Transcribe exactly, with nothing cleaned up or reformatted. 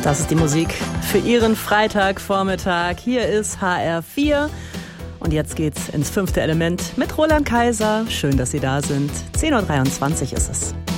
Das ist die Musik für Ihren Freitagvormittag. Hier ist H R vier. Und jetzt geht's ins fünfte Element mit Roland Kaiser. Schön, dass Sie da sind. zehn Uhr dreiundzwanzig ist es.